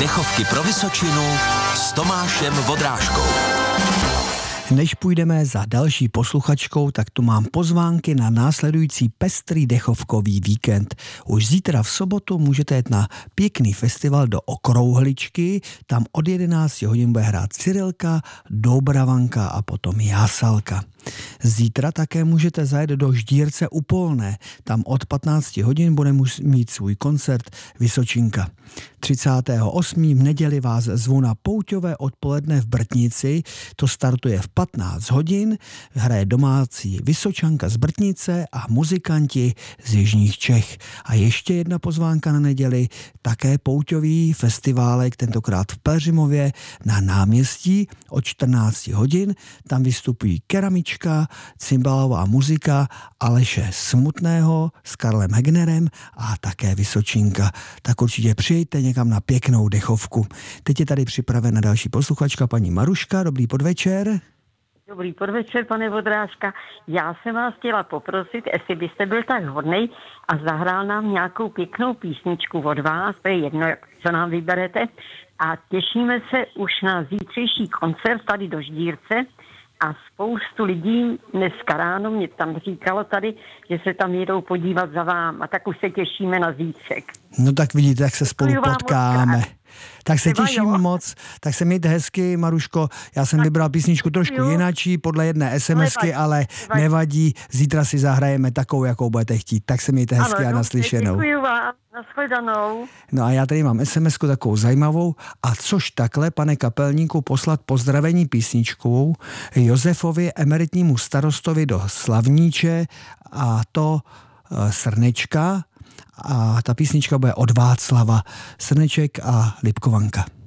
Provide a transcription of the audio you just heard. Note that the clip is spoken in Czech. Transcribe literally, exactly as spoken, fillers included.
Dechovky pro Vysočinu s Tomášem Vodrážkou. Než půjdeme za další posluchačkou, tak tu mám pozvánky na následující pestrý dechovkový víkend. Už zítra v sobotu můžete jet na pěkný festival do Okrouhličky. Tam od jedenácti hodin bude hrát Cyrilka, Dobravanka a potom Jásalka. Zítra také můžete zajet do Ždírce u Polné. Tam od patnácti hodin bude mít svůj koncert Vysočinka. třicátého osmého v neděli vás zvu na pouťové odpoledne v Brtnici. To startuje v patnáct hodin. Hraje domácí Vysočanka z Brtnice a muzikanti z jižních Čech. A ještě jedna pozvánka na neděli, také pouťový festiválek, tentokrát v Pelřimově na náměstí od čtrnácti hodin. Tam vystupují keramička, cymbalová muzika Aleše Smutného s Karlem Hegnerem a také Vysočinka. Tak určitě přijďte někam na pěknou dechovku. Teď je tady připravena další posluchačka, paní Maruška. Dobrý podvečer. Dobrý podvečer, pane Vodrážka. Já jsem vás chtěla poprosit, jestli byste byl tak hodnej a zahrál nám nějakou pěknou písničku od vás, to je jedno, co nám vyberete. A těšíme se už na zítřejší koncert tady do Ždírce. A spoustu lidí dneska ráno mě tam říkalo tady, že se tam jedou podívat za vám. A tak už se těšíme na zítřek. No tak vidíte, jak se spolu potkáme. Tak se Třeba těším jo. moc. Tak se mějte hezky, Maruško. Já jsem tak vybral písničku trošku jo. jinačí, podle jedné SMSky, Nevadí, ale nevadí. nevadí. Zítra si zahrajeme takovou, jakou budete chtít. Tak se mějte hezky ano, a dobře, naslyšenou. Děkuji vám. Nashledanou. No a já tady mám SMSku takovou zajímavou. A což takhle, pane kapelníku, poslat pozdravení písničkou Josefovi, emeritnímu starostovi do Slavníče, a to e, Srnečka. A ta písnička bude od Václava. Srneček a Lipkovanka.